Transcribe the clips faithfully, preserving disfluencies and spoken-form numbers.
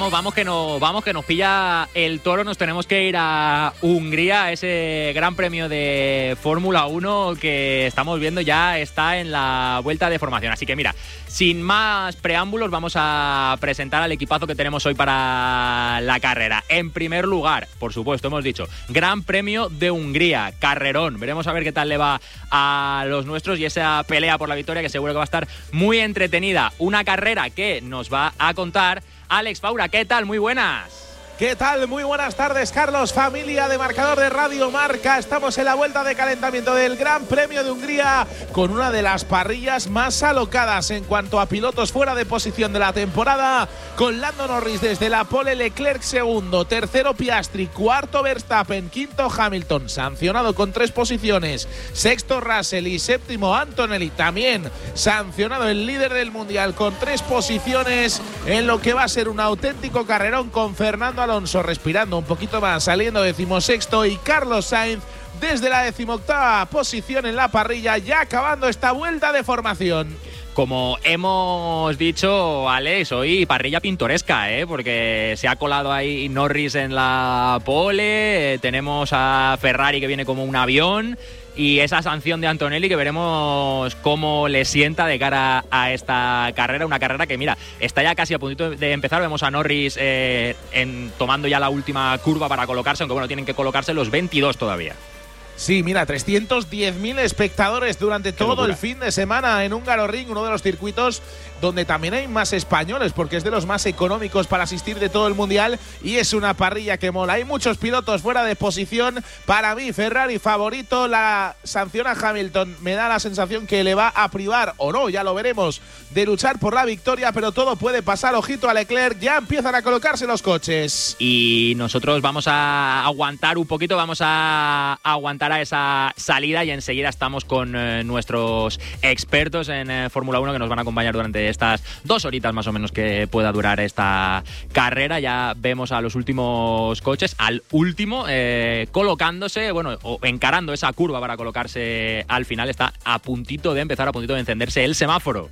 vamos, vamos que nos vamos que nos pilla el toro, nos tenemos que ir a Hungría, ese Gran Premio de Fórmula uno que estamos viendo ya está en la vuelta de formación. Así que mira, sin más preámbulos, vamos a presentar al equipazo que tenemos hoy para la carrera. En primer lugar, por supuesto, hemos dicho, Gran Premio de Hungría, carrerón. Veremos a ver qué tal le va a los nuestros y esa pelea por la victoria que seguro que va a estar muy entretenida. Una carrera que nos va a contar Alex Faura. ¿Qué tal? Muy buenas. ¿Qué tal? Muy buenas tardes, Carlos, familia de Marcador de Radio Marca. Estamos en la vuelta de calentamiento del Gran Premio de Hungría con una de las parrillas más alocadas en cuanto a pilotos fuera de posición de la temporada, con Lando Norris desde la pole, Leclerc segundo, tercero Piastri, cuarto Verstappen, quinto Hamilton, sancionado con tres posiciones, sexto Russell y séptimo Antonelli, también sancionado el líder del Mundial con tres posiciones, en lo que va a ser un auténtico carrerón con Fernando Alonso respirando un poquito más, saliendo decimosexto, y Carlos Sainz desde la decimoctava posición en la parrilla, ya acabando esta vuelta de formación. Como hemos dicho, Alex, hoy parrilla pintoresca, ¿eh? Porque se ha colado ahí Norris en la pole, eh, tenemos a Ferrari que viene como un avión, y esa sanción de Antonelli que veremos cómo le sienta de cara a esta carrera. Una carrera que, mira, está ya casi a punto de empezar. Vemos a Norris eh, en, tomando ya la última curva para colocarse, aunque bueno, tienen que colocarse los veintidós todavía. Sí, mira, trescientos diez mil espectadores durante Qué todo locura. el fin de semana en Hungaroring, uno de los circuitos donde también hay más españoles, porque es de los más económicos para asistir de todo el Mundial, y es una parrilla que mola. Hay muchos pilotos fuera de posición. Para mí, Ferrari favorito. La sanción a Hamilton me da la sensación que le va a privar, o no, ya lo veremos, de luchar por la victoria, pero todo puede pasar. Ojito a Leclerc, ya empiezan a colocarse los coches. Y nosotros vamos a aguantar un poquito, vamos a aguantar a esa salida, y enseguida estamos con eh, nuestros expertos en eh, Fórmula uno que nos van a acompañar durante estas dos horitas más o menos que pueda durar esta carrera. Ya vemos a los últimos coches, al último eh, colocándose, bueno, o encarando esa curva para colocarse al final. Está a puntito de empezar, a puntito de encenderse el semáforo.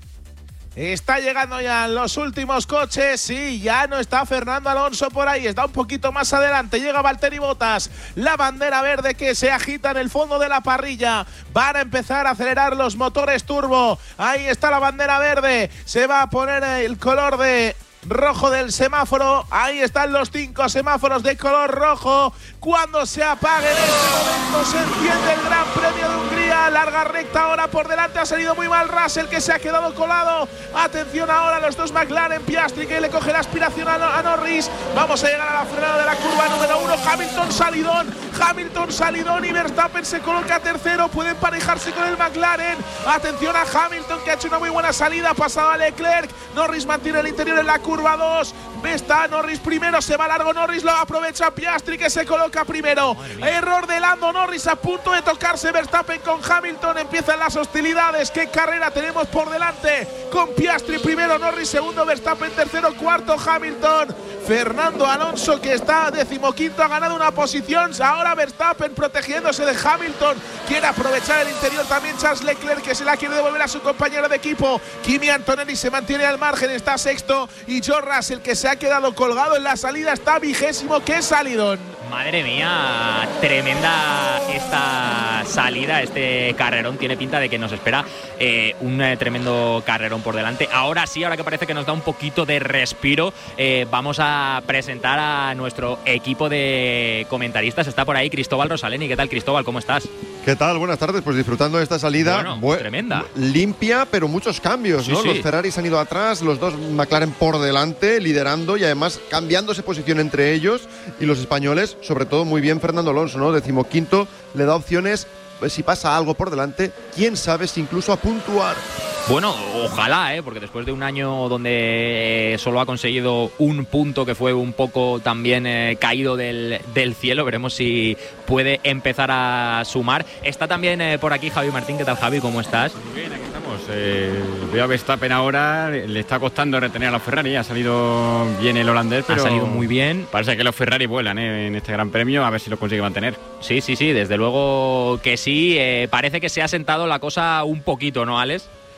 Está llegando ya los últimos coches. Sí, ya no está Fernando Alonso por ahí, está un poquito más adelante. Llega Valtteri Bottas, la bandera verde que se agita en el fondo de la parrilla. Van a empezar a acelerar los motores turbo. Ahí está la bandera verde. Se va a poner el color de rojo del semáforo. Ahí están los cinco semáforos de color rojo. Cuando se apague en este momento se enciende el Gran Premio de Hungría. Larga recta ahora por delante. Ha salido muy mal Russell, que se ha quedado colado. Atención ahora los dos McLaren. Piastri, que le coge la aspiración a, a Norris. Vamos a llegar a la frenada de la curva número uno. Hamilton salidón. Hamilton salidón y Verstappen se coloca tercero. Puede emparejarse con el McLaren. Atención a Hamilton, que ha hecho una muy buena salida. Ha pasado a Leclerc. Norris mantiene el interior en la curva dos. Está Norris primero, se va largo Norris, lo aprovecha Piastri, que se coloca primero. Error de Lando Norris, a punto de tocarse Verstappen con Hamilton. Empiezan las hostilidades. ¿Qué carrera tenemos por delante? Con Piastri primero, Norris segundo, Verstappen tercero, cuarto Hamilton. Fernando Alonso, que está decimoquinto, ha ganado una posición. Ahora Verstappen protegiéndose de Hamilton. Quiere aprovechar el interior también Charles Leclerc, que se la quiere devolver a su compañero de equipo. Kimi Antonelli se mantiene al margen, está sexto. Y George Russell, que se ha quedado colgado en la salida, está vigésimo. ¡Qué salidón! Madre mía, tremenda esta salida, este carrerón. Tiene pinta de que nos espera eh, un eh, tremendo carrerón por delante. Ahora sí, ahora que parece que nos da un poquito de respiro, eh, vamos a presentar a nuestro equipo de comentaristas. Está por ahí Cristóbal Rosaleni. ¿Qué tal, Cristóbal? ¿Cómo estás? ¿Qué tal? Buenas tardes. Pues disfrutando de esta salida bueno, bu- tremenda, limpia, pero muchos cambios, sí, ¿no? Sí. Los Ferraris han ido atrás, los dos McLaren por delante, liderando y además cambiándose posición entre ellos, y los españoles, sobre todo muy bien Fernando Alonso, ¿no? Decimoquinto, le da opciones, pues, si pasa algo por delante, quién sabe si incluso a puntuar. Bueno, ojalá, ¿eh? Porque después de un año donde eh, solo ha conseguido un punto, que fue un poco también eh, caído del, del cielo, veremos si puede empezar a sumar. Está también eh, por aquí Javi Martín. ¿Qué tal, Javi? ¿Cómo estás? Muy bien, aquí estamos. Eh, veo a Verstappen ahora, le está costando retener a los Ferrari. Ha salido bien el holandés, pero ha salido muy bien. Parece que los Ferrari vuelan eh, en este Gran Premio, a ver si lo consigue mantener. Sí, sí, sí, desde luego que sí. Eh, parece que se ha sentado la cosa un poquito, ¿no, Alex?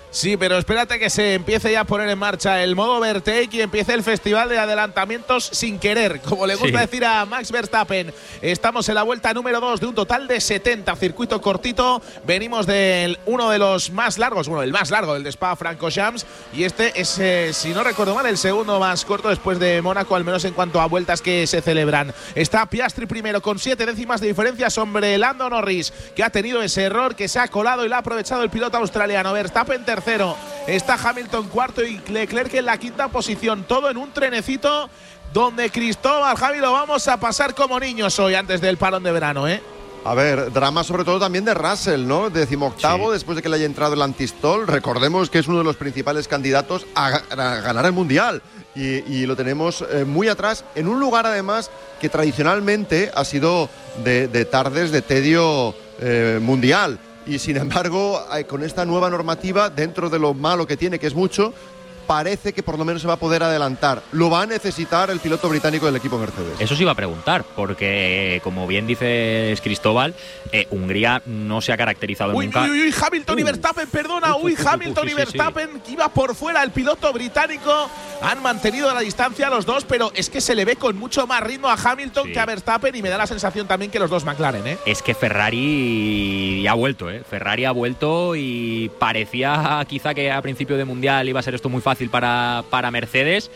Sí, pero espérate que se empiece ya a poner en marcha el modo Overtake y empiece el festival de adelantamientos sin querer, como le gusta sí. decir a Max Verstappen. Estamos en la vuelta número dos de un total de setenta, circuito cortito. Venimos de uno de los más largos, bueno, el más largo del de Spa-Francorchamps, y este es, eh, si no recuerdo mal, el segundo más corto después de Mónaco, al menos en cuanto a vueltas que se celebran. Está Piastri primero con siete décimas de diferencia sobre Lando Norris, que ha tenido ese error, que se ha colado y lo ha aprovechado el piloto australiano. Verstappen tercero, está Hamilton cuarto y Leclerc en la quinta posición. Todo en un trenecito donde Cristóbal, Javi, lo vamos a pasar como niños hoy antes del parón de verano, ¿eh? A ver, drama sobre todo también de Russell, ¿no? Decimoctavo, sí. después de que le haya entrado el antistol. Recordemos que es uno de los principales candidatos a, a ganar el Mundial. Y, y lo tenemos eh, muy atrás, en un lugar además que tradicionalmente ha sido de, de tardes de tedio eh, mundial. Y sin embargo, con esta nueva normativa, dentro de lo malo que tiene, que es mucho, parece que por lo menos se va a poder adelantar. Lo va a necesitar el piloto británico del equipo Mercedes. Eso sí iba a preguntar, porque como bien dices, Cristóbal, eh, Hungría no se ha caracterizado uy, nunca. Uy, uy, uy, Hamilton uh. y Verstappen, perdona, uy, uy, uy, Hamilton uy, uy, y Verstappen, sí, sí. que iba por fuera el piloto británico. Han mantenido la distancia los dos, pero es que se le ve con mucho más ritmo a Hamilton sí. que a Verstappen, y me da la sensación también que los dos McLaren, ¿eh? Es que Ferrari ha vuelto, ¿eh? Ferrari ha vuelto y parecía quizá que a principio de Mundial iba a ser esto muy fácil para, para Mercedes,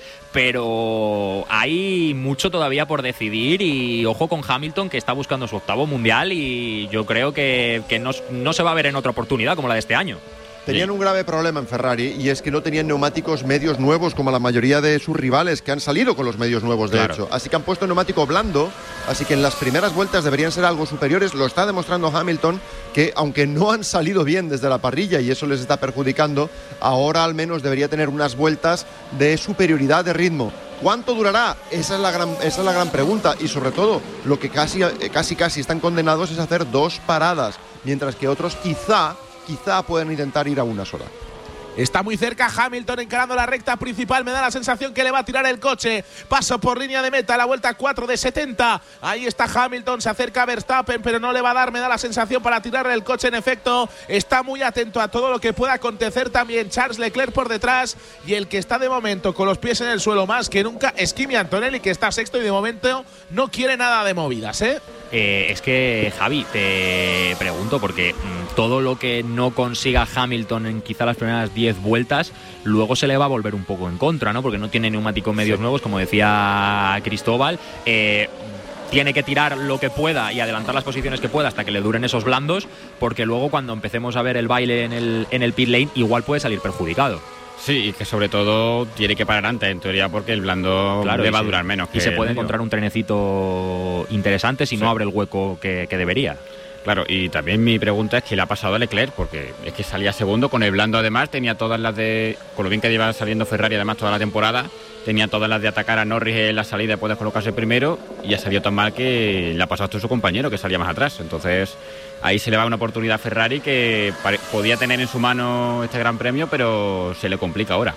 pero hay mucho todavía por decidir, y ojo con Hamilton, que está buscando su octavo Mundial, y yo creo que, que no, no se va a ver en otra oportunidad como la de este año. Tenían sí. un grave problema en Ferrari, y es que no tenían neumáticos medios nuevos como la mayoría de sus rivales, que han salido con los medios nuevos de claro. hecho. Así que han puesto neumático blando, así que en las primeras vueltas deberían ser algo superiores. Lo está demostrando Hamilton, que aunque no han salido bien desde la parrilla y eso les está perjudicando, ahora al menos debería tener unas vueltas de superioridad de ritmo. ¿Cuánto durará? Esa es la gran, esa es la gran pregunta, y sobre todo lo que casi, casi, casi están condenados es hacer dos paradas, mientras que otros quizá Quizá pueden intentar ir a una sola. Está muy cerca Hamilton encarando la recta principal. Me da la sensación que le va a tirar el coche. Paso por línea de meta, la vuelta cuatro de setenta. Ahí está Hamilton, se acerca a Verstappen, pero no le va a dar, me da la sensación, para tirarle el coche. En efecto, está muy atento a todo lo que pueda acontecer también Charles Leclerc por detrás. Y el que está de momento con los pies en el suelo más que nunca es Kimi Antonelli, que está sexto y de momento no quiere nada de movidas, ¿eh? Eh, es que, Javi, te pregunto, porque mmm, todo lo que no consiga Hamilton en quizá las primeras diez vueltas, luego se le va a volver un poco en contra, ¿no? Porque no tiene neumáticos medios sí. nuevos, como decía Cristóbal. Eh, tiene que tirar lo que pueda y adelantar las posiciones que pueda hasta que le duren esos blandos, porque luego cuando empecemos a ver el baile en el, en el pit lane, igual puede salir perjudicado. Sí, y que sobre todo tiene que parar antes, en teoría, porque el blando claro, le va a durar menos. Y se puede encontrar un trenecito interesante si sí. no abre el hueco que, que debería. Claro, y también mi pregunta es qué le ha pasado a Leclerc, porque es que salía segundo con el blando, además tenía todas las de, con lo bien que lleva saliendo Ferrari además toda la temporada, tenía todas las de atacar a Norris en la salida y después de colocarse primero, y ha salido tan mal que le ha pasado a su compañero, que salía más atrás. Entonces ahí se le va una oportunidad a Ferrari que podía tener en su mano este gran premio, pero se le complica ahora.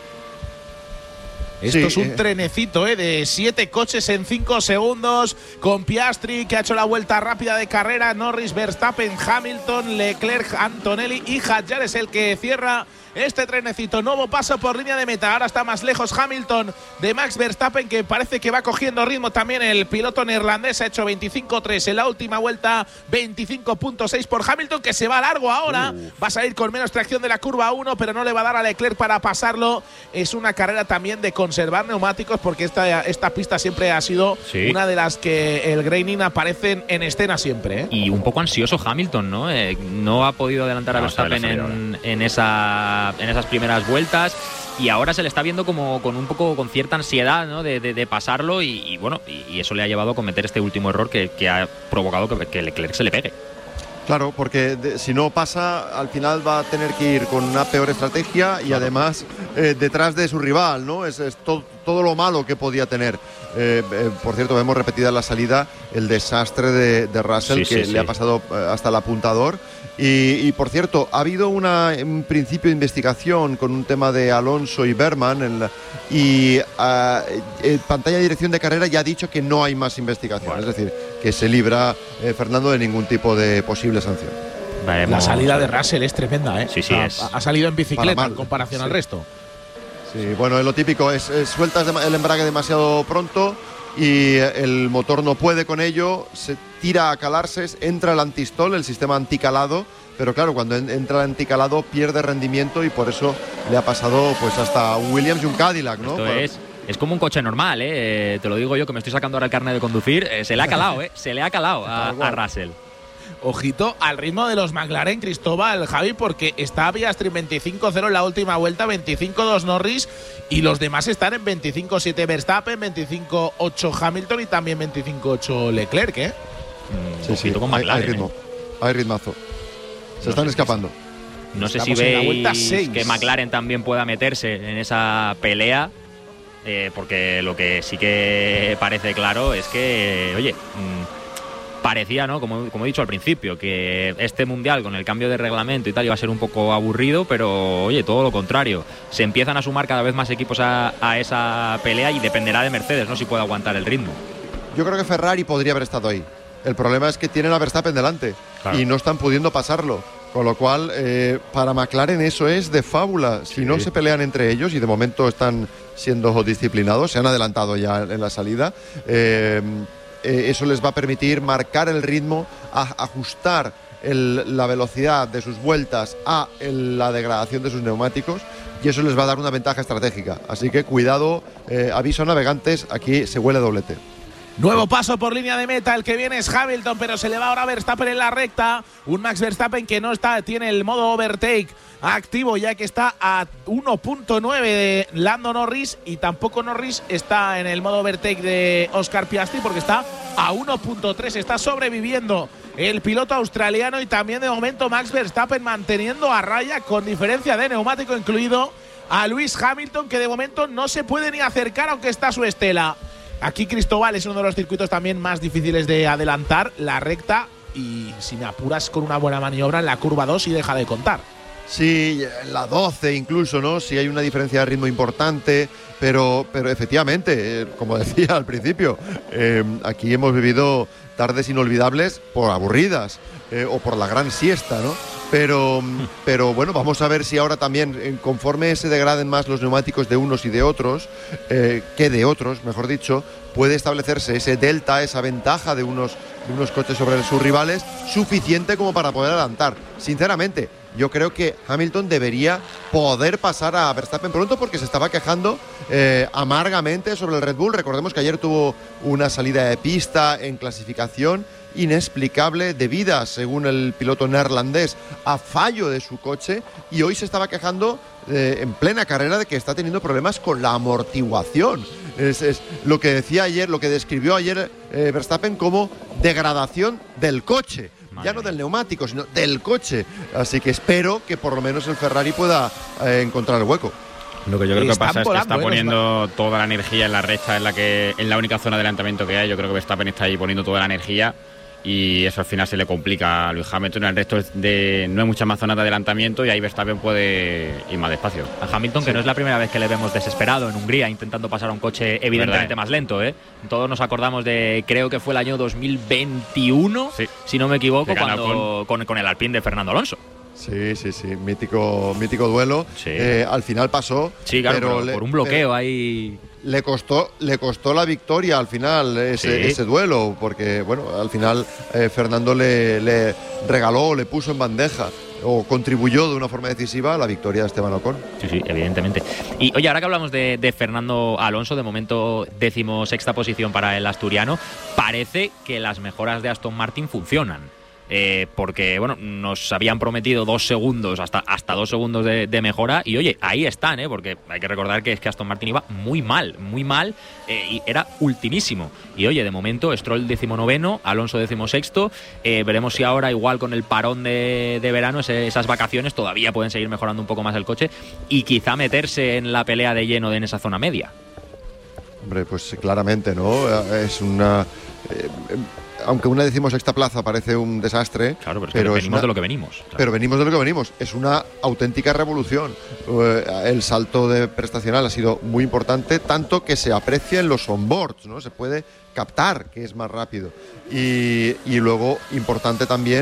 Esto sí, es un eh. trenecito ¿eh? de siete coches en cinco segundos, con Piastri, que ha hecho la vuelta rápida de carrera, Norris, Verstappen, Hamilton, Leclerc, Antonelli y Hadjar es el que cierra este trenecito. Nuevo paso por línea de meta. Ahora está más lejos Hamilton de Max Verstappen, que parece que va cogiendo ritmo también el piloto neerlandés. Ha hecho veinticinco tres en la última vuelta, veinticinco punto seis por Hamilton, que se va largo ahora. Uh. Va a salir con menos tracción de la curva uno, pero no le va a dar a Leclerc para pasarlo. Es una carrera también de conservar neumáticos, porque esta, esta pista siempre ha sido sí. una de las que el graining aparece en escena siempre. ¿eh? Y un poco ansioso Hamilton, ¿no? Eh, no ha podido adelantar no, a Verstappen en, en esa en esas primeras vueltas, y ahora se le está viendo como con un poco con cierta ansiedad, ¿no? de, de, de pasarlo, y, y bueno, y, y eso le ha llevado a cometer este último error que, que ha provocado que, que Leclerc se le pegue. Claro, porque de, si no pasa, al final va a tener que ir con una peor estrategia y claro. además eh, detrás de su rival, ¿no? Es, es to, todo lo malo que podía tener. Eh, eh, por cierto, vemos repetida en la salida el desastre de, de Russell, sí, que sí, le sí. ha pasado eh, hasta el apuntador. Y, y por cierto, ha habido una, un principio de investigación con un tema de Alonso y Berman en la, y uh, eh, pantalla de dirección de carrera ya ha dicho que no hay más investigación, bueno. es decir, que se libra eh, Fernando de ningún tipo de posible sanción. Veremos. La salida de Russell es tremenda, ¿eh? Sí, sí, ha, es. ha salido en bicicleta mal, en comparación sí. al resto. Sí, bueno, es lo típico, es, es sueltas el embrague demasiado pronto y el motor no puede con ello, se tira a calarse, entra el antistol, el sistema anticalado, pero claro, cuando en, entra el anticalado pierde rendimiento y por eso le ha pasado pues hasta un Williams y un Cadillac, ¿no? Esto Para... es, es como un coche normal, ¿eh? Te lo digo yo que me estoy sacando ahora el carnet de conducir, eh, se le ha calado, ¿eh? Se le ha calado a, a Russell. Ojito al ritmo de los McLaren, Cristóbal, Javi, porque está Piastri en veinticinco cero en la última vuelta, veinticinco dos Norris y los demás están en veinticinco siete Verstappen, veinticinco ocho Hamilton y también veinticinco ocho Leclerc, ¿eh? Mm, sí, ojito sí, con hay, McLaren, hay ritmo, ¿eh? hay ritmazo. Se No están sé, escapando. No sé Estamos si en la vuelta veis seis. que McLaren también pueda meterse en esa pelea, eh, porque lo que sí que parece claro es que, oye, mmm, parecía, ¿no? Como, como he dicho al principio, que este mundial con el cambio de reglamento y tal iba a ser un poco aburrido, pero oye, todo lo contrario. Se empiezan a sumar cada vez más equipos a, a esa pelea y dependerá de Mercedes, ¿no? Si puede aguantar el ritmo. Yo creo que Ferrari podría haber estado ahí. El problema es que tienen a Verstappen delante, claro, y no están pudiendo pasarlo. Con lo cual, eh, para McLaren eso es de fábula. Si sí. no se pelean entre ellos, y de momento están siendo disciplinados, se han adelantado ya en la salida, eh, eh, eso les va a permitir marcar el ritmo, a, ajustar el, la velocidad de sus vueltas a el, la degradación de sus neumáticos, y eso les va a dar una ventaja estratégica. Así que cuidado, eh, aviso navegantes, aquí se huele doblete. Nuevo paso por línea de meta, el que viene es Hamilton, pero se le va ahora Verstappen en la recta. Un Max Verstappen que no está, tiene el modo overtake activo, ya que está a uno punto nueve de Lando Norris, y tampoco Norris está en el modo overtake de Oscar Piastri porque está a uno punto tres, está sobreviviendo el piloto australiano, y también de momento Max Verstappen manteniendo a raya, con diferencia de neumático incluido, a Lewis Hamilton, que de momento no se puede ni acercar aunque está a su estela. Aquí, Cristóbal, es uno de los circuitos también más difíciles de adelantar, la recta, y si me apuras con una buena maniobra en la curva dos y deja de contar. Sí, la doce incluso, ¿no? Sí hay una diferencia de ritmo importante, pero, pero efectivamente, eh, como decía al principio, eh, aquí hemos vivido tardes inolvidables por aburridas, eh, o por la gran siesta, ¿no? Pero, pero bueno, vamos a ver si ahora también, conforme se degraden más los neumáticos de unos y de otros, eh, que de otros, mejor dicho, puede establecerse ese delta, esa ventaja de unos, de unos coches sobre sus rivales, suficiente como para poder adelantar. Sinceramente, yo creo que Hamilton debería poder pasar a Verstappen pronto, porque se estaba quejando eh, amargamente sobre el Red Bull. Recordemos que ayer tuvo una salida de pista en clasificación inexplicable, debida, según el piloto neerlandés, a fallo de su coche, y hoy se estaba quejando eh, en plena carrera de que está teniendo problemas con la amortiguación. Es, es lo que decía ayer, lo que describió ayer eh, Verstappen como degradación del coche. Madre ya no del neumático, sino del coche. Así que espero que por lo menos el Ferrari pueda eh, encontrar el hueco. Lo que yo creo que Están pasa es que volando, está ¿eh? poniendo toda la energía en la recta, en la que en la única zona de adelantamiento que hay. Yo creo que Verstappen está ahí poniendo toda la energía, y eso al final se le complica a Lewis Hamilton. En el resto de, no hay mucha más zona de adelantamiento, y ahí Verstappen puede ir más despacio. A Hamilton, sí, que no es la primera vez que le vemos desesperado en Hungría intentando pasar a un coche evidentemente ¿verdad? Más lento, ¿eh? Todos nos acordamos de, creo que fue el año dos mil veintiuno, sí, si no me equivoco, cuando, con... Con, con el Alpine de Fernando Alonso. Sí, sí, sí, mítico, mítico duelo. Sí. Eh, al final pasó, sí, claro, pero pero le, por un bloqueo pero ahí. Le costó, le costó la victoria al final ese, sí. ese duelo, porque bueno, al final eh, Fernando le, le regaló, le puso en bandeja, o contribuyó de una forma decisiva a la victoria de Esteban Ocon. Sí, sí, evidentemente. Y oye, ahora que hablamos de, de Fernando Alonso, de momento decimosexta posición para el asturiano, parece que las mejoras de Aston Martin funcionan. Eh, porque bueno, nos habían prometido dos segundos, hasta, hasta dos segundos de, de mejora, y oye, ahí están, ¿eh? Porque hay que recordar que es que Aston Martin iba muy mal, muy mal, eh, y era ultimísimo. Y oye, de momento Stroll decimonoveno, Alonso decimosexto, eh, veremos si ahora igual con el parón de, de verano, ese, esas vacaciones, todavía pueden seguir mejorando un poco más el coche y quizá meterse en la pelea de lleno en esa zona media. Hombre, pues claramente, ¿no? Es una... Eh, aunque una decimosexta plaza parece un desastre, claro, pero, es pero que es venimos una, de lo que venimos. Claro. Pero venimos de lo que venimos. Es una auténtica revolución. El salto de prestacional ha sido muy importante, tanto que se aprecia en los onboards, ¿no? Se puede captar que es más rápido. Y, y luego, importante también,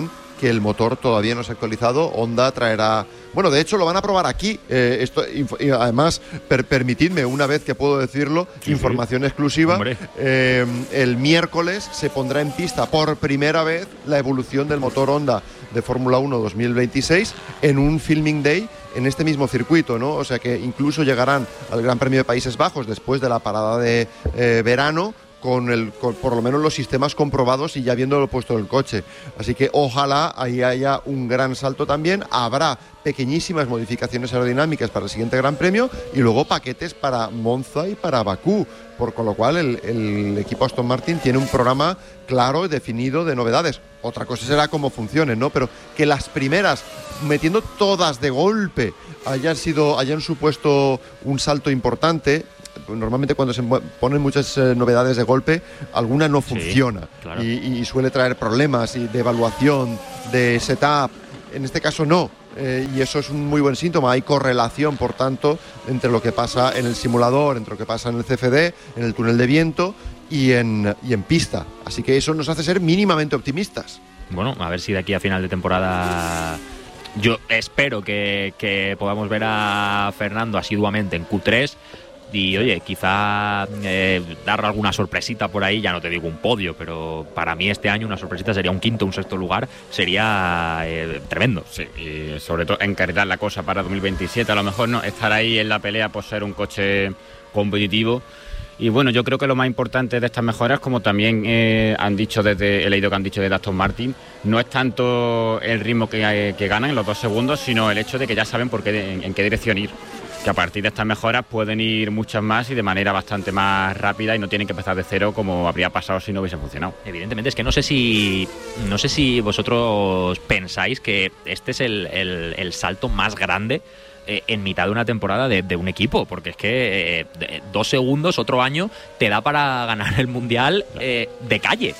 que el motor todavía no se ha actualizado. Honda traerá... Bueno, de hecho lo van a probar aquí. Eh, esto, y además, per, permitidme, una vez que puedo decirlo, sí, información sí. exclusiva. Eh, el miércoles se pondrá en pista por primera vez la evolución del motor Honda de Fórmula uno dos mil veintiséis en un filming day en este mismo circuito, ¿no? O sea que incluso llegarán al Gran Premio de Países Bajos después de la parada de eh, verano, con, el, con por lo menos los sistemas comprobados y ya habiéndolo puesto en el coche. Así que ojalá ahí haya un gran salto también. Habrá pequeñísimas modificaciones aerodinámicas para el siguiente Gran Premio y luego paquetes para Monza y para Bakú. Por, con lo cual el, el equipo Aston Martin tiene un programa claro y definido de novedades. Otra cosa será cómo funcionen, ¿no? Pero que las primeras, metiendo todas de golpe, hayan sido, hayan supuesto un salto importante. Normalmente cuando se ponen muchas eh, novedades de golpe, alguna no funciona, sí, claro. y, y suele traer problemas y de evaluación, de setup. En este caso no, eh, y eso es un muy buen síntoma. Hay correlación, por tanto, entre lo que pasa en el simulador, entre lo que pasa en el C F D, en el túnel de viento y en, y en pista. Así que eso nos hace ser mínimamente optimistas. Bueno, a ver si de aquí a final de temporada... Yo espero que, que podamos ver a Fernando asiduamente en Q tres y, oye, quizá eh, dar alguna sorpresita por ahí. Ya no te digo un podio, pero para mí este año una sorpresita sería un quinto, un sexto lugar. Sería eh, tremendo. Sí, y sobre todo encarrilar la cosa para dos mil veintisiete. A lo mejor no estar ahí en la pelea por ser un coche competitivo. Y bueno, yo creo que lo más importante de estas mejoras, como también eh, han dicho desde, he leído que han dicho desde Aston Martin, no es tanto el ritmo que, que ganan en los dos segundos, sino el hecho de que ya saben por qué, en, en qué dirección ir. Que a partir de estas mejoras pueden ir muchas más y de manera bastante más rápida y no tienen que empezar de cero como habría pasado si no hubiese funcionado. Evidentemente, es que no sé si no sé si vosotros pensáis que este es el, el, el salto más grande eh, en mitad de una temporada de, de un equipo, porque es que eh, dos segundos otro año te da para ganar el Mundial eh, de calle.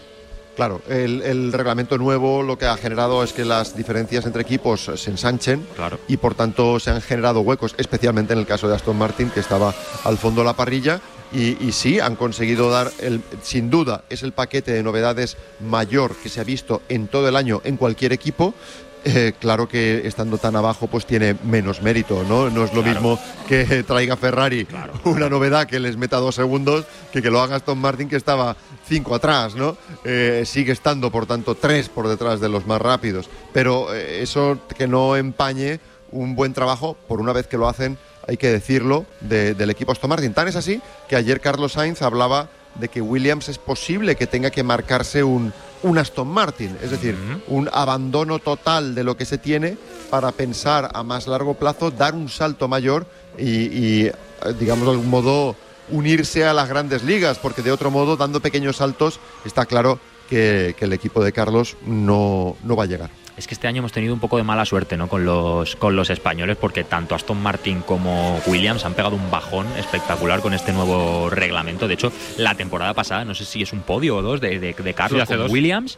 Claro, el, el reglamento nuevo lo que ha generado es que las diferencias entre equipos se ensanchen, claro. y por tanto se han generado huecos, especialmente en el caso de Aston Martin, que estaba al fondo de la parrilla, y, y sí, han conseguido dar, el, sin duda, es el paquete de novedades mayor que se ha visto en todo el año en cualquier equipo. Eh, claro que estando tan abajo pues tiene menos mérito, ¿no? No es lo claro. mismo que traiga Ferrari claro. una novedad que les meta dos segundos que que lo haga Aston Martin, que estaba cinco atrás, ¿no? Eh, sigue estando, por tanto, tres por detrás de los más rápidos. Pero eh, eso que no empañe un buen trabajo, por una vez que lo hacen, hay que decirlo, de, del equipo Aston Martin. Tan es así que ayer Carlos Sainz hablaba de que Williams es posible que tenga que marcarse un, un Aston Martin, es decir, uh-huh. un abandono total de lo que se tiene para pensar a más largo plazo, dar un salto mayor y, y digamos, de algún modo unirse a las grandes ligas, porque de otro modo, dando pequeños saltos, está claro que, que el equipo de Carlos no, no va a llegar. Es que este año hemos tenido un poco de mala suerte, ¿no? con los con los españoles, porque tanto Aston Martin como Williams han pegado un bajón espectacular con este nuevo reglamento. De hecho, la temporada pasada, no sé si es un podio o dos de, de, de Carlos sí, con dos. Williams,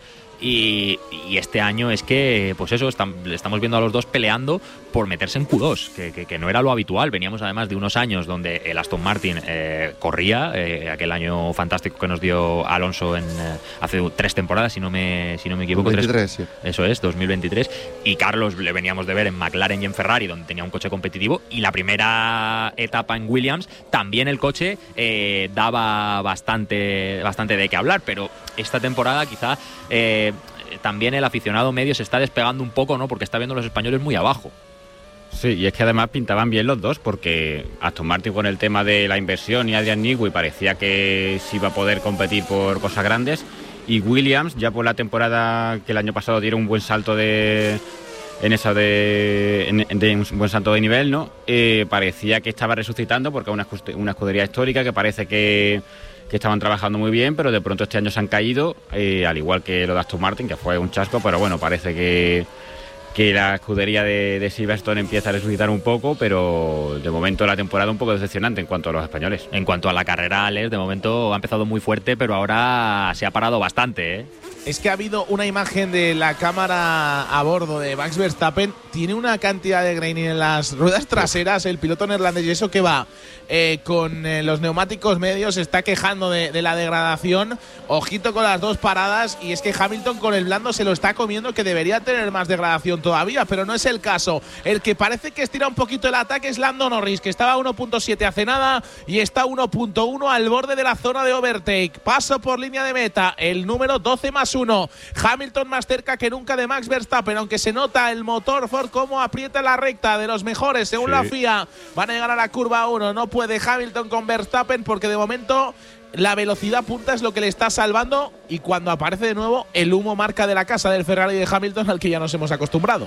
y, y este año es que, pues eso, están, estamos viendo a los dos peleando por meterse en Q dos, que, que, que no era lo habitual. Veníamos además de unos años donde el Aston Martin eh, corría, eh, aquel año fantástico que nos dio Alonso en eh, hace tres temporadas, si no me, si no me equivoco. dos mil veintitrés, sí. Eso es, dos mil veintitrés. Y Carlos le veníamos de ver en McLaren y en Ferrari, donde tenía un coche competitivo, y la primera etapa en Williams también el coche eh, daba bastante, bastante de qué hablar, pero esta temporada quizá eh, también el aficionado medio se está despegando un poco, ¿no? Porque está viendo a los españoles muy abajo. Sí, y es que además pintaban bien los dos, porque Aston Martin con el tema de la inversión y Adrian Newey parecía que sí iba a poder competir por cosas grandes, y Williams ya por la temporada que el año pasado dieron un buen salto de en esa de, en, de un buen salto de nivel, ¿no? Eh, parecía que estaba resucitando, porque es una, una escudería histórica que parece que, que estaban trabajando muy bien, pero de pronto este año se han caído, eh, al igual que lo de Aston Martin, que fue un chasco, pero bueno, parece que que la escudería de, de Silverstone empieza a resucitar un poco, pero de momento la temporada un poco decepcionante en cuanto a los españoles. En cuanto a la carrera, Alex, de momento ha empezado muy fuerte, pero ahora se ha parado bastante, ¿eh? Es que ha habido una imagen de la cámara a bordo de Max Verstappen. Tiene una cantidad de graining en las ruedas traseras, el piloto neerlandés, y eso que va eh, con eh, los neumáticos medios, está quejando de, de la degradación. Ojito con las dos paradas, y es que Hamilton con el blando se lo está comiendo, que debería tener más degradación todavía, pero no es el caso. El que parece que estira un poquito el ataque es Lando Norris, que estaba a uno punto siete hace nada y está a uno punto uno al borde de la zona de overtake. Paso por línea de meta, el número doce más uno. Hamilton más cerca que nunca de Max Verstappen, aunque se nota el motor Ford cómo aprieta la recta, de los mejores según sí. la F I A. Van a llegar a la curva uno, no puede Hamilton con Verstappen porque de momento la velocidad punta es lo que le está salvando, y cuando aparece de nuevo el humo marca de la casa del Ferrari de Hamilton al que ya nos hemos acostumbrado.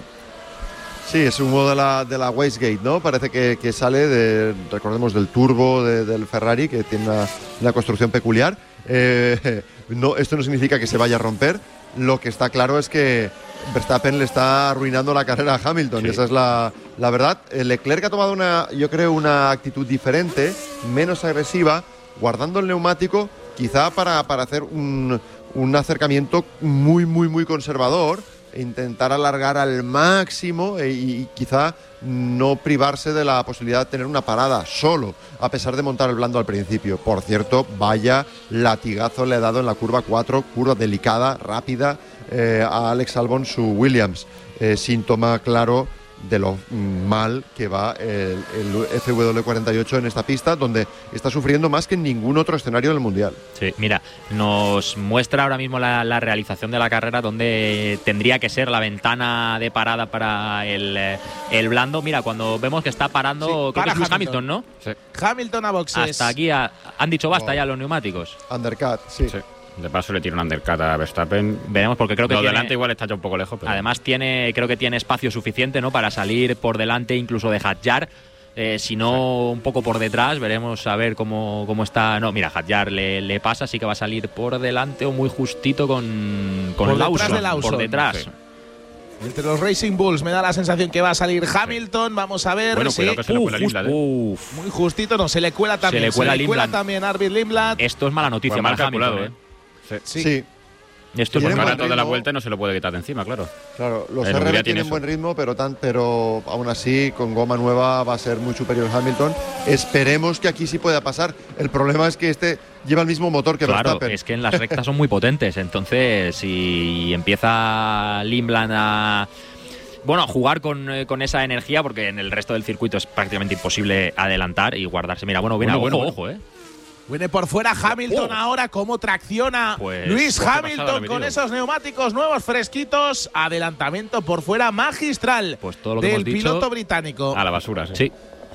Sí, es humo de la, de la wastegate, ¿no? Parece que, que sale, de, recordemos, del turbo de, del Ferrari, que tiene una, una construcción peculiar. Eh, no, esto no significa que se vaya a romper. Lo que está claro es que Verstappen le está arruinando la carrera a Hamilton. Sí. Esa es la, la verdad. Leclerc ha tomado una, yo creo, una actitud diferente, menos agresiva, guardando el neumático, quizá para, para hacer un, un acercamiento muy, muy, muy conservador, e intentar alargar al máximo e, y quizá no privarse de la posibilidad de tener una parada solo, a pesar de montar el blando al principio. Por cierto, vaya latigazo le ha dado en la curva cuatro, curva delicada, rápida, eh, a Alex Albon, su Williams. Eh, síntoma claro de lo mal que va el, el F W cuarenta y ocho en esta pista, donde está sufriendo más que en ningún otro escenario del Mundial. Sí, mira, nos muestra ahora mismo la, la realización de la carrera, donde tendría que ser la ventana de parada para el, el blando. Mira, cuando vemos que está parando, sí, creo para que es Hamilton, Hamilton, ¿no? Sí. Hamilton a boxes. Hasta aquí a, han dicho basta oh. ya los neumáticos. Undercut, sí. sí. De paso le tira un undercut a Verstappen. Veremos, porque creo que lo tiene, delante igual está ya un poco lejos. Pero además tiene, creo que tiene espacio suficiente, ¿no?, para salir por delante incluso de Hadjar. Eh, si no, sí. un poco por detrás. Veremos a ver cómo, cómo está. No, mira, Hadjar le, le pasa, así que va a salir por delante o muy justito con, con por Lawson, detrás de Lawson. Por detrás. Sí. Entre los Racing Bulls me da la sensación que va a salir Hamilton. Vamos a ver. Bueno, sí. cuidado que se le cuela Lindblad, ¿eh? Uf. Muy justito, no, se le cuela también. Se le cuela, se le cuela también Arvid Lindblad. Esto es mala noticia pues para mal Hamilton, calculado, ¿eh? Sí. sí. Esto es porque ahora toda la vuelta no se lo puede quitar de encima, claro. Claro, los R B tienen buen ritmo, pero, tan, pero aún así con goma nueva va a ser muy superior a Hamilton. Esperemos que aquí sí pueda pasar. El problema es que este lleva el mismo motor que claro, Verstappen. Es que en las rectas son muy potentes, entonces si empieza Lindblad a... Bueno, a jugar con, eh, con esa energía, porque en el resto del circuito es prácticamente imposible adelantar y guardarse. Mira, bueno, viene bueno, a bueno, ojo, bueno. ojo, eh. Viene por fuera Hamilton oh. ahora, cómo tracciona pues, Luis Hamilton con esos neumáticos nuevos fresquitos. Adelantamiento por fuera magistral pues todo lo que del hemos dicho, piloto británico. A la basura, sí. sí.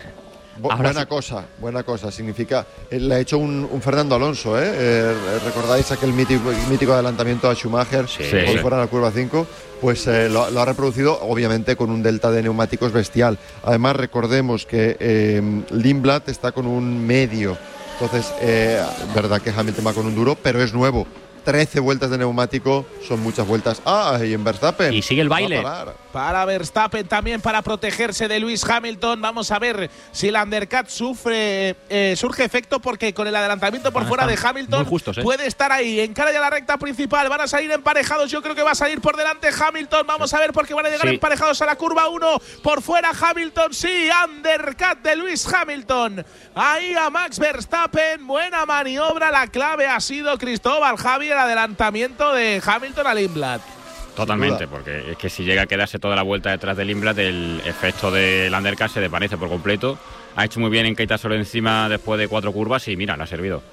Bu buena sí. cosa, buena cosa. Significa, eh, le ha hecho un, un Fernando Alonso, ¿eh? eh ¿Recordáis aquel mítico, mítico adelantamiento a Schumacher sí, por sí. fuera de la curva cinco? Pues eh, lo, lo ha reproducido, obviamente, con un delta de neumáticos bestial. Además, recordemos que eh, Lindblad está con un medio. Entonces, eh, verdad que Hamilton va con un duro, pero es nuevo. trece vueltas de neumático, son muchas vueltas. Ah, y en Verstappen. Y sigue el baile. Para Verstappen también, para protegerse de Lewis Hamilton. Vamos a ver si el undercut sufre, eh, surge efecto, porque con el adelantamiento por ah, fuera de Hamilton justos, ¿eh? puede estar ahí. Encara ya la recta principal. Van a salir emparejados. Yo creo que va a salir por delante Hamilton. Vamos a ver, porque van a llegar sí. emparejados a la curva uno. Por fuera Hamilton, sí. Undercut de Lewis Hamilton. Ahí a Max Verstappen. Buena maniobra. La clave ha sido Cristóbal Javi, el adelantamiento de Hamilton a Lindblad. Totalmente, porque es que si llega a quedarse toda la vuelta detrás de Lindblad, el efecto del undercut se desvanece por completo. Ha hecho muy bien en quitárselo encima después de cuatro curvas y mira, le ha servido.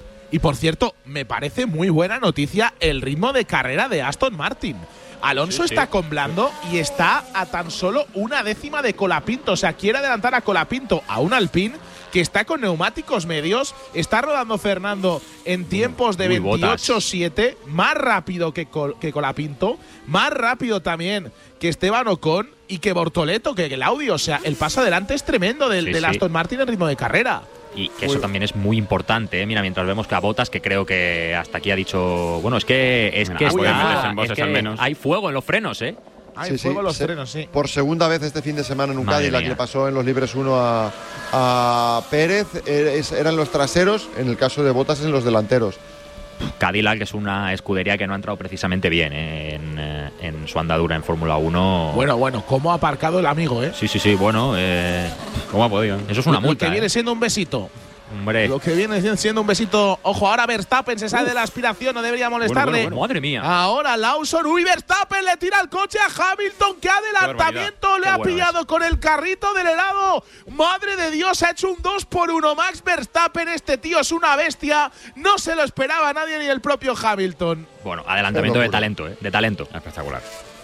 Y por cierto, me parece muy buena noticia el ritmo de carrera de Aston Martin. Alonso sí, sí. está con blando y está a tan solo una décima de Colapinto. O sea, quiere adelantar a Colapinto, a un Alpine que está con neumáticos medios. Está rodando Fernando en tiempos de veintiocho siete, más rápido que, Col que Colapinto, más rápido también que Esteban Ocon y que Bortoleto, que el Audi. O sea, el paso adelante es tremendo del, sí, del sí. Aston Martin en ritmo de carrera. Y que eso Uy. también es muy importante, ¿eh? Mira, mientras vemos que a Bottas, que creo que hasta aquí ha dicho… Bueno, es que, es bueno, que, está, en es que al menos. Hay fuego en los frenos, ¿eh? Hay sí, fuego sí. en los Se, frenos, sí. Por segunda vez este fin de semana en un Madre Cadillac mía. le pasó en los libres uno a, a Pérez. Eran los traseros, en el caso de Bottas en los delanteros. Cadillac es una escudería que no ha entrado precisamente bien eh, en, eh, en su andadura en Fórmula uno. Bueno, bueno, cómo ha aparcado el amigo, ¿eh? Sí, sí, sí, bueno, eh, ¿cómo ha podido? Eso es una multa. Lo que viene eh. siendo un besito. Hombre. Lo que viene siendo un besito. Ojo, ahora Verstappen se sale Uf. de la aspiración, no debería molestarle. Bueno, bueno, bueno, madre mía. Ahora Lawson, uy, Verstappen le tira el coche a Hamilton. ¡Qué adelantamiento! Qué le Qué ha bueno pillado es. con el carrito del helado. Madre de Dios, ha hecho un dos por uno. Max Verstappen, este tío es una bestia. No se lo esperaba nadie, ni el propio Hamilton. Bueno, adelantamiento de talento, ¿eh? De talento. Espectacular.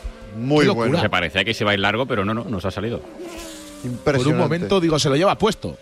Muy bueno. Se parecía que se iba a ir largo, pero no, no, nos ha salido. Por un momento, digo, se lo lleva puesto.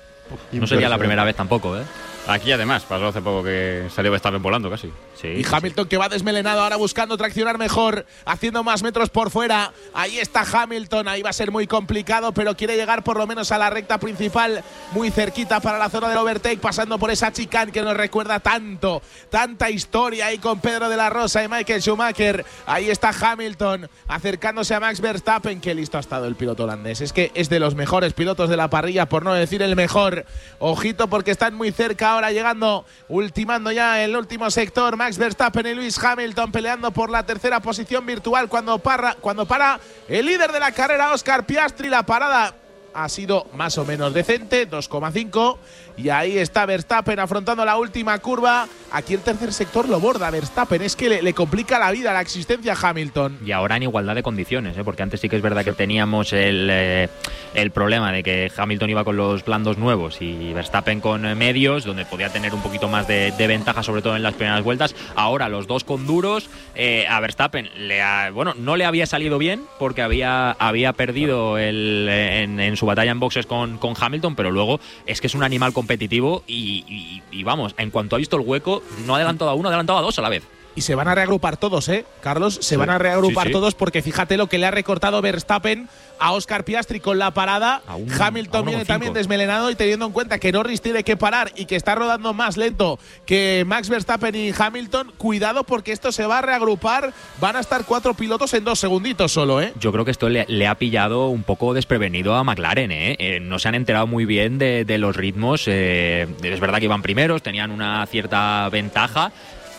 No sería la primera vez tampoco, ¿eh? Aquí además, pasó hace poco que salió Verstappen volando casi. Sí, y Hamilton sí. que va desmelenado ahora buscando traccionar mejor, haciendo más metros por fuera. Ahí está Hamilton, ahí va a ser muy complicado, pero quiere llegar por lo menos a la recta principal, muy cerquita para la zona del overtake, pasando por esa chicane que nos recuerda tanto, tanta historia ahí con Pedro de la Rosa y Michael Schumacher. Ahí está Hamilton acercándose a Max Verstappen. Qué listo ha estado el piloto holandés. Es que es de los mejores pilotos de la parrilla, por no decir el mejor. Ojito porque están muy cerca. Ahora llegando, ultimando ya el último sector, Max Verstappen y Lewis Hamilton peleando por la tercera posición virtual cuando para, cuando para el líder de la carrera, Oscar Piastri. La parada ha sido más o menos decente, dos coma cinco. Y ahí está Verstappen afrontando la última curva. Aquí el tercer sector lo borda Verstappen. Es que le, le complica la vida, la existencia a Hamilton. Y ahora en igualdad de condiciones, ¿eh? Porque antes sí que es verdad que teníamos el, eh, el problema de que Hamilton iba con los blandos nuevos y Verstappen con medios, donde podía tener un poquito más de, de ventaja, sobre todo en las primeras vueltas. Ahora los dos con duros. Eh, a Verstappen le ha, bueno, no le había salido bien porque había, había perdido el, en, en su batalla en boxes con, con Hamilton, pero luego es que es un animal competitivo y, y, y vamos, en cuanto ha visto el hueco, no ha adelantado a uno, ha adelantado a dos a la vez. Y se van a reagrupar todos, ¿eh, Carlos? Se sí, van a reagrupar sí, sí. todos porque fíjate lo que le ha recortado Verstappen a Oscar Piastri con la parada. Un, Hamilton viene también desmelenado y teniendo en cuenta que Norris tiene que parar y que está rodando más lento que Max Verstappen y Hamilton. Cuidado porque esto se va a reagrupar. Van a estar cuatro pilotos en dos segunditos solo, ¿eh? Yo creo que esto le, le ha pillado un poco desprevenido a McLaren, ¿eh? eh no se han enterado muy bien de, de los ritmos. Eh, es verdad que iban primeros, tenían una cierta ventaja,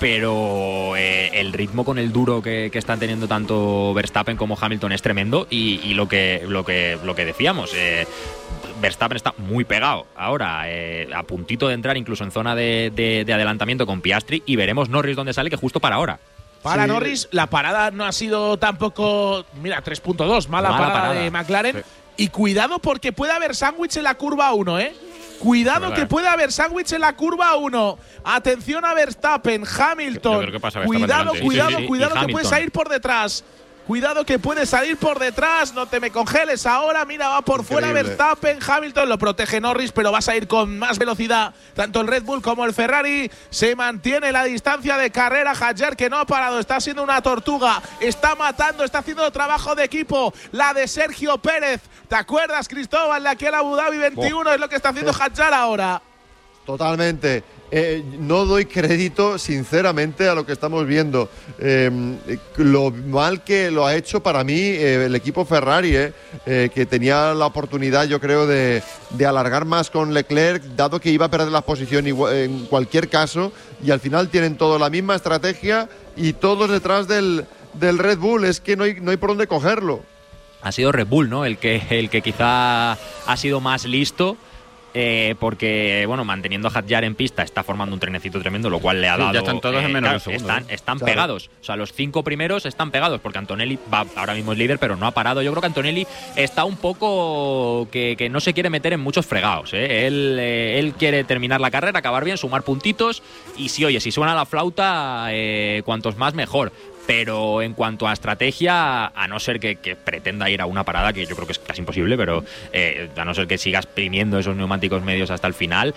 pero eh, el ritmo con el duro que, que están teniendo tanto Verstappen como Hamilton es tremendo y, y lo que lo que lo que decíamos, eh, Verstappen está muy pegado ahora, eh, a puntito de entrar incluso en zona de, de, de adelantamiento con Piastri, y veremos Norris dónde sale, que justo para ahora. Para sí. Norris, la parada no ha sido tampoco, mira, tres punto dos, mala, mala parada, parada de McLaren. Sí. Y cuidado porque puede haber sándwich en la curva uno, ¿eh? Cuidado que puede haber sándwich en la curva uno. Atención a Verstappen, Hamilton. Yo creo que pasa cuidado, delante. cuidado, sí, sí, sí. cuidado que puede salir por detrás. Cuidado que puede salir por detrás. No te me congeles ahora. Mira, va por Increíble. fuera Verstappen. Hamilton lo protege Norris, pero vas a ir con más velocidad. Tanto el Red Bull como el Ferrari. Se mantiene la distancia de carrera. Hadjar, que no ha parado, está siendo una tortuga. Está matando, está haciendo trabajo de equipo. La de Sergio Pérez. ¿Te acuerdas, Cristóbal, de aquel Abu Dhabi veintiuno? Oh. Es lo que está haciendo Hadjar ahora. Totalmente. Eh, no doy crédito, sinceramente, a lo que estamos viendo. Eh, lo mal que lo ha hecho para mí eh, el equipo Ferrari, eh, eh, que tenía la oportunidad, yo creo, de, de alargar más con Leclerc, dado que iba a perder la posición en cualquier caso, y al final tienen toda la misma estrategia y todos detrás del, del Red Bull. Es que no hay, no hay por dónde cogerlo. Ha sido Red Bull, ¿no? El que, el que quizá ha sido más listo. Eh, porque, bueno, manteniendo a Hadjar en pista está formando un trenecito tremendo, lo cual le ha sí, dado… Ya están todos eh, en menos de un segundo. Están, están claro. pegados, o sea, los cinco primeros están pegados, porque Antonelli va, ahora mismo es líder, pero no ha parado. Yo creo que Antonelli está un poco… que, que no se quiere meter en muchos fregados, ¿eh? Él, eh, él quiere terminar la carrera, acabar bien, sumar puntitos, y si, oye, si suena la flauta, eh, cuantos más mejor. Pero en cuanto a estrategia, a no ser que, que pretenda ir a una parada, que yo creo que es casi imposible, pero eh, a no ser que siga exprimiendo esos neumáticos medios hasta el final,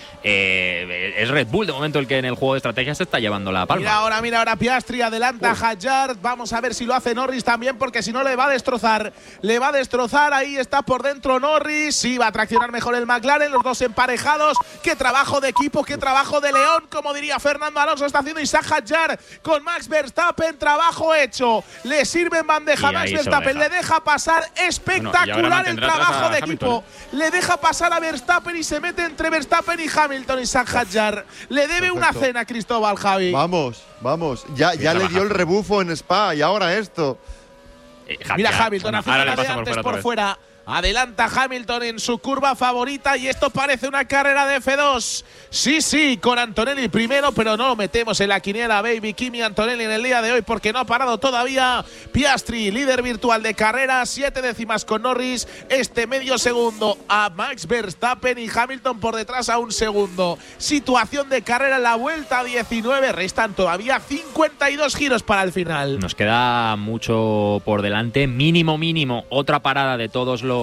eh, es Red Bull de momento el que en el juego de estrategia se está llevando la palma. Mira ahora, mira ahora Piastri, adelanta a Hadjar. Vamos a ver si lo hace Norris también, porque si no le va a destrozar. Le va a destrozar, ahí está por dentro Norris. Sí, va a traccionar mejor el McLaren, los dos emparejados. Qué trabajo de equipo, qué trabajo de León, como diría Fernando Alonso, está haciendo Isaac Hadjar con Max Verstappen. Trabajo trabajo hecho. Le sirve en bandeja Max Verstappen, le deja pasar. Espectacular bueno, el trabajo de equipo. Le deja pasar a Verstappen y se mete entre Verstappen y Hamilton y Sanjayar. Le debe Perfecto. una cena a Cristóbal, Javi. Vamos, vamos. Ya, ya le dio el rebufo en Spa y ahora esto. Eh, Mira Hamilton, bueno, haciendo la de antes por, por fuera. Adelanta Hamilton en su curva favorita y esto parece una carrera de F dos. Sí, sí, con Antonelli primero, pero no lo metemos en la quiniela, baby. Kimi Antonelli en el día de hoy porque no ha parado todavía. Piastri, líder virtual de carrera, siete décimas con Norris. Este medio segundo a Max Verstappen y Hamilton por detrás a un segundo. Situación de carrera en la vuelta diecinueve. Restan todavía cincuenta y dos giros para el final. Nos queda mucho por delante. Mínimo, mínimo, otra parada de todos los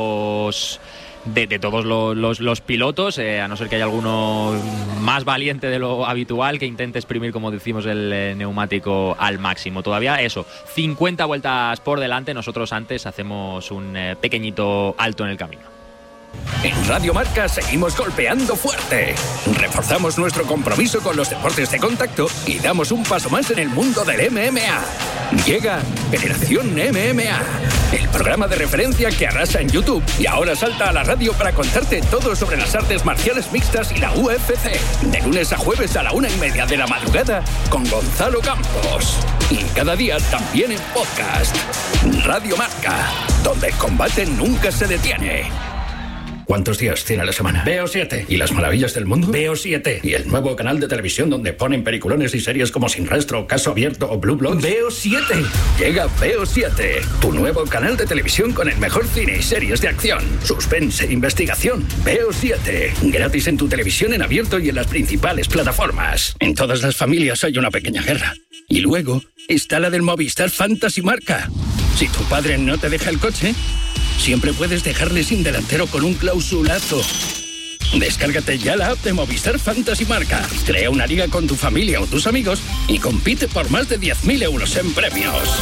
De, de todos los, los, los pilotos, eh, a no ser que haya alguno más valiente de lo habitual que intente exprimir, como decimos, el eh, neumático al máximo. Todavía eso, cincuenta vueltas por delante. Nosotros antes hacemos un eh, pequeñito alto en el camino. En Radio Marca seguimos golpeando fuerte. Reforzamos nuestro compromiso con los deportes de contacto y damos un paso más en el mundo del M M A. Llega Generación M M A, el programa de referencia que arrasa en YouTube y ahora salta a la radio para contarte todo sobre las artes marciales mixtas y la U F C. De lunes a jueves a la una y media de la madrugada con Gonzalo Campos. Y cada día también en podcast. Radio Marca, donde el combate nunca se detiene. ¿Cuántos días tiene a la semana? Veo siete. ¿Y las maravillas del mundo? Veo siete. ¿Y el nuevo canal de televisión donde ponen peliculones y series como Sin Rastro, Caso Abierto o Blue Bloods? Veo siete. Llega Veo siete, tu nuevo canal de televisión con el mejor cine y series de acción, suspense, investigación. Veo siete. Gratis en tu televisión en abierto y en las principales plataformas. En todas las familias hay una pequeña guerra. Y luego está la del Movistar Fantasy Marca. Si tu padre no te deja el coche, siempre puedes dejarle sin delantero con un clausulazo. Descárgate ya la app de Movistar Fantasy Marca. Crea una liga con tu familia o tus amigos y compite por más de diez mil euros en premios.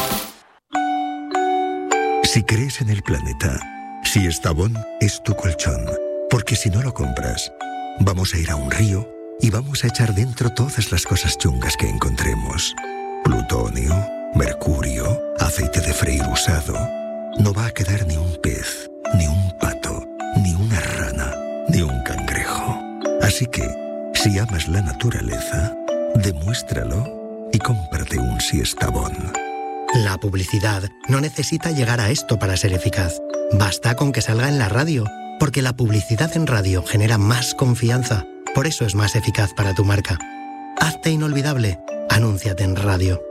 Si crees en el planeta, si Estavón es tu colchón, porque si no lo compras, vamos a ir a un río y vamos a echar dentro todas las cosas chungas que encontremos. Plutonio, mercurio, aceite de freír usado. No va a quedar ni un pez, ni un pato, ni una rana, ni un cangrejo. Así que, si amas la naturaleza, demuéstralo y cómprate un Siestabón. La publicidad no necesita llegar a esto para ser eficaz. Basta con que salga en la radio, porque la publicidad en radio genera más confianza. Por eso es más eficaz para tu marca. Hazte inolvidable. Anúnciate en radio.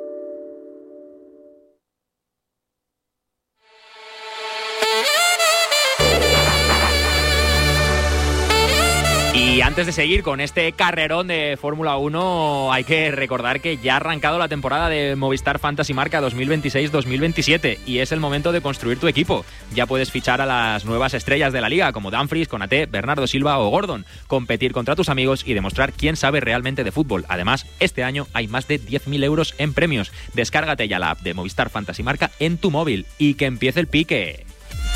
Y antes de seguir con este carrerón de Fórmula uno, hay que recordar que ya ha arrancado la temporada de Movistar Fantasy Marca dos mil veintiséis dos mil veintisiete y es el momento de construir tu equipo. Ya puedes fichar a las nuevas estrellas de la liga como Dumfries, Konaté, Bernardo Silva o Gordon, competir contra tus amigos y demostrar quién sabe realmente de fútbol. Además, este año hay más de diez mil euros en premios. Descárgate ya la app de Movistar Fantasy Marca en tu móvil y que empiece el pique.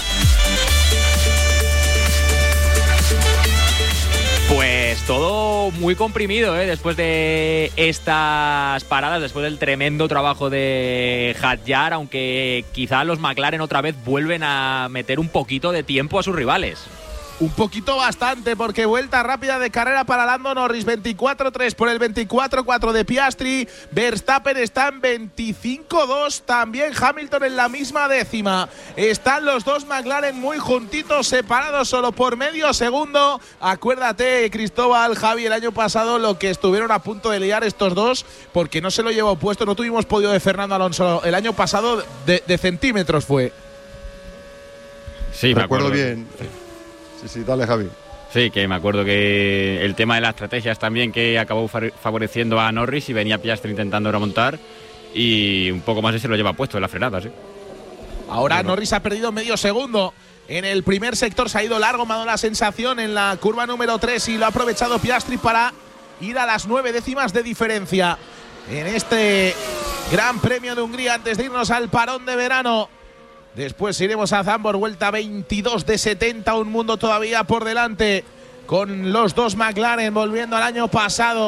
Pues todo muy comprimido, ¿eh? Después de estas paradas, después del tremendo trabajo de Hadjar, aunque quizá los McLaren otra vez vuelven a meter un poquito de tiempo a sus rivales. Un poquito bastante, porque vuelta rápida de carrera para Lando Norris, veinticuatro tres por el veinticuatro cuatro de Piastri. Verstappen está en veinticinco dos, también Hamilton en la misma décima. Están los dos McLaren muy juntitos, separados solo por medio segundo. Acuérdate, Cristóbal, Javi, el año pasado lo que estuvieron a punto de liar estos dos, porque no se lo llevó puesto, no tuvimos podio de Fernando Alonso el año pasado, de, de centímetros fue. Sí, me acuerdo bien. Sí, sí, dale, Javi. Sí, que me acuerdo que el tema de las estrategias también que acabó favoreciendo a Norris y venía Piastri intentando remontar y un poco más ese lo lleva puesto en la frenada, sí. Ahora bueno. Norris ha perdido medio segundo. En el primer sector se ha ido largo, me ha dado la sensación en la curva número tres y lo ha aprovechado Piastri para ir a las nueve décimas de diferencia en este Gran Premio de Hungría antes de irnos al parón de verano. Después iremos a Zandvoort, vuelta veintidós de setenta, un mundo todavía por delante con los dos McLaren volviendo al año pasado.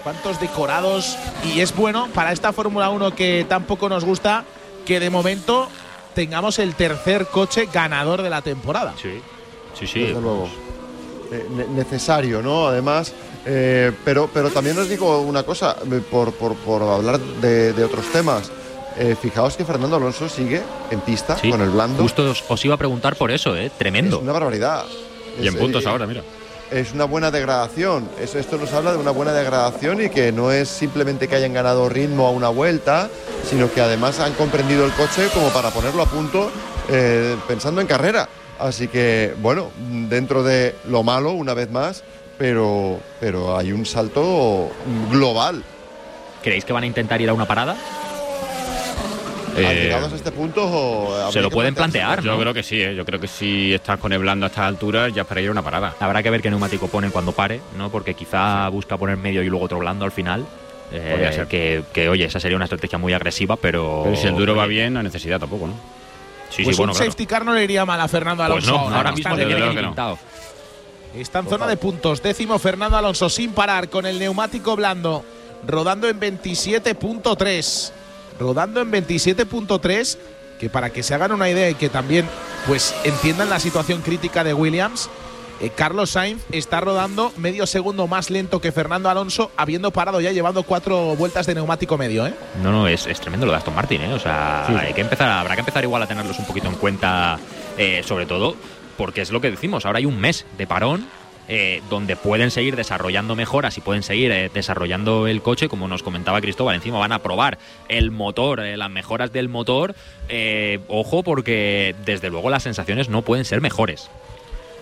cuántos decorados. Y es bueno para esta Fórmula uno que tampoco nos gusta que de momento tengamos el tercer coche ganador de la temporada. Sí, sí, sí. Desde luego. Eh, ne- necesario, ¿no? Además, eh, pero, pero también os digo una cosa, eh, por, por, por hablar de, de otros temas. Eh, fijaos que Fernando Alonso sigue en pista Sí, con el blando. Justo os, os iba a preguntar por eso, ¿eh? Tremendo. Es una barbaridad. Y en Es, puntos eh, ahora, mira. Es una buena degradación. Eso, esto nos habla de una buena degradación y que no es simplemente que hayan ganado ritmo a una vuelta, sino que además han comprendido el coche como para ponerlo a punto eh, pensando en carrera. Así que, bueno, dentro de lo malo, una vez más, pero, pero hay un salto global. ¿Creéis que van a intentar ir a una parada? Eh, Eh, Llegados a este punto, o habría se lo que pueden plantearse. plantear, Yo ¿no? creo que sí, ¿eh? Yo creo que si estás con el blando a estas alturas, ya es para ir a una parada. Habrá que ver qué neumático ponen cuando pare, ¿no? Porque quizá busca poner medio y luego otro blando al final. Eh, Podría ser. que, que, oye, esa sería una estrategia muy agresiva, pero. Pero si el duro va oye, bien, no hay necesidad tampoco, ¿no? Sí, Pues sí, bueno, un claro. safety car no le iría mal a Fernando Pues Alonso. no, ahora Está mismo de le desde tiene luego bien. que no. pintado. Está en zona de puntos. Décimo Fernando Alonso sin parar con el neumático blando. Rodando en veintisiete punto tres. Rodando en veintisiete punto tres. Que para que se hagan una idea y que también pues entiendan la situación crítica de Williams, eh, Carlos Sainz está rodando medio segundo más lento que Fernando Alonso, habiendo parado ya, llevando cuatro vueltas de neumático medio, ¿eh? No, no, es, es tremendo lo de Aston Martin, ¿eh? O sea, Sí. hay que empezar, habrá que empezar igual a tenerlos un poquito en cuenta, eh, sobre todo porque es lo que decimos, ahora hay un mes de parón eh, donde pueden seguir desarrollando mejoras y pueden seguir eh, desarrollando el coche, como nos comentaba Cristóbal, encima van a probar el motor, eh, las mejoras del motor, eh, ojo porque desde luego las sensaciones no pueden ser mejores